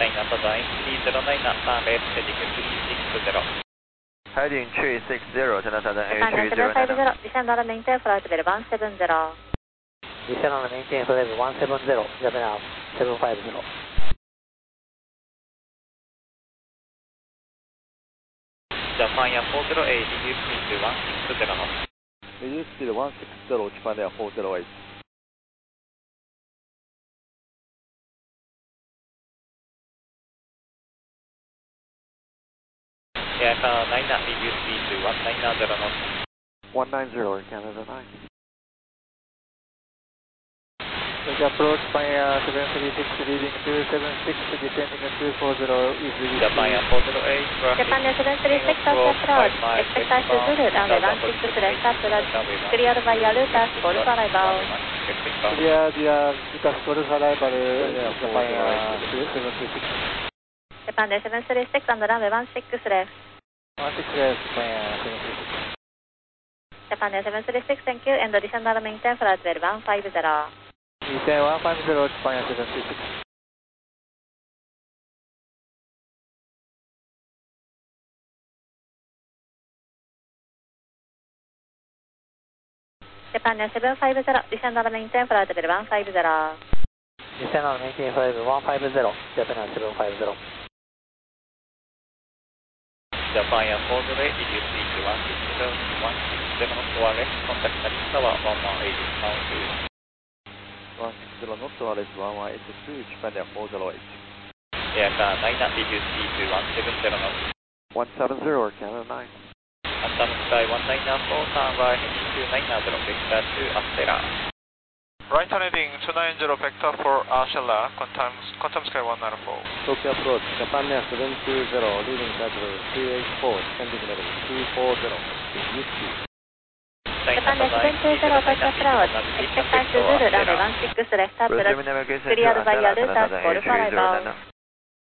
China Southern 309, turn left heading 360. Heading 360, China Southern Japan 750, descend on the maintain flight level 170. Descend on the maintain flight level 170, Japan 750. Japan Air 408, reduce speed to 160 knots. Reduce speed 160, Japan Air 408. Air Canada 9, reduce speed to 190 knots. 190, Canada 9. Approach by 736, leading 276, descending 240, is released. Japan Air 408, Japan Air 736 approach, expect us to Zulu, runway 16 left approach, cleared by Alucas, Golf arrival. Clear the Lucas Golf arrival, Japan Air 736. Japan Air 736 and runway 16 left. 16 left, Japan Air 736. Japan Air 736, thank you, and descend on the maintain flight level 150. Descend 150, Japan Air 736. Japan Air 750, descend on the maintain flight level 150. Descend on the maintain flight level 150, Japan Air 750. Japan Air 408, reduce speed to 160 knots, 4 left, contact Paris Tower 1180, pound 160 knots, RS 1182, Japan Air 408. 2. Air Canada 9, reduce speed to 170 knots. 170, Canada 9. Phantom Sky 194, turn right heading 290, vector to Astera. Right turn heading 290, vector for Ashela, Quantum Sky 194. Tokyo approach, Japan Air 720, leading level 384, descending level 240, reduce speed. Japan Air 720, touch approach, expect us to Zulu, runway 16 left approach, cleared by Alucas, Golf arrival.